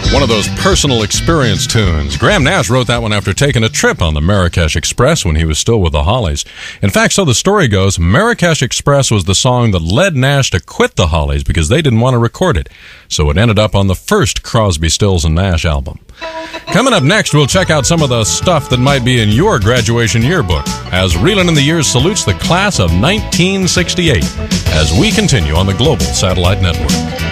One of those personal experience tunes. Graham Nash wrote that one after taking a trip on the Marrakesh Express when he was still with the Hollies. In fact, so the story goes, Marrakesh Express was the song that led Nash to quit the Hollies because they didn't want to record it. So it ended up on the first Crosby, Stills and Nash album. Coming up next, we'll check out some of the stuff that might be in your graduation yearbook as Reelin' in the Years salutes the class of 1968 as we continue on the Global Satellite Network.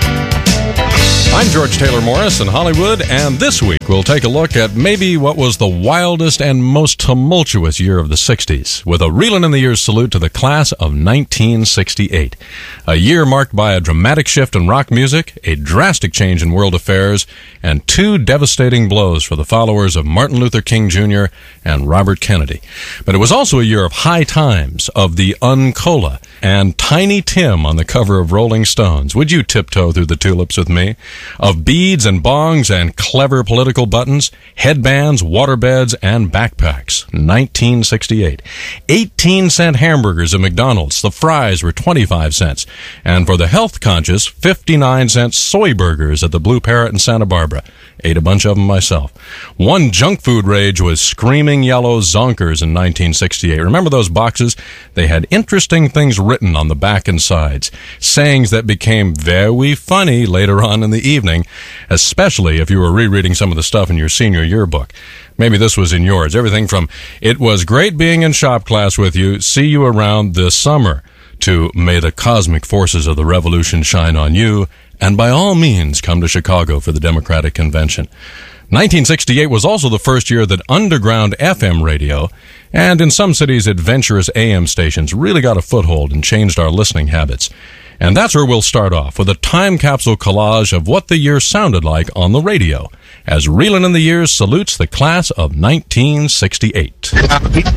I'm George Taylor Morris in Hollywood, and this week we'll take a look at maybe what was the wildest and most tumultuous year of the 60s, with a Reelin' in the Years salute to the class of 1968. A year marked by a dramatic shift in rock music, a drastic change in world affairs, and two devastating blows for the followers of Martin Luther King Jr. and Robert Kennedy. But it was also a year of high times, of the Uncola, and Tiny Tim on the cover of Rolling Stones. Would you tiptoe through the tulips with me? Of beads and bongs and clever political buttons, headbands, waterbeds, and backpacks. 1968. 18-cent hamburgers at McDonald's. The fries were 25 cents. And for the health-conscious, 59-cent soy burgers at the Blue Parrot in Santa Barbara. Ate a bunch of them myself. One junk food rage was Screaming Yellow Zonkers in 1968. Remember those boxes? They had interesting things written on the back and sides. Sayings that became very funny later on in the evening, especially if you were rereading some of the stuff in your senior yearbook. Maybe this was in yours. Everything from, "It was great being in shop class with you. See you around this summer," to "May the cosmic forces of the revolution shine on you, and by all means come to Chicago for the Democratic Convention." 1968 was also the first year that underground FM radio, and in some cities adventurous AM stations, really got a foothold and changed our listening habits. And that's where we'll start off, with a time capsule collage of what the year sounded like on the radio, as Reelin' in the Years salutes the class of 1968.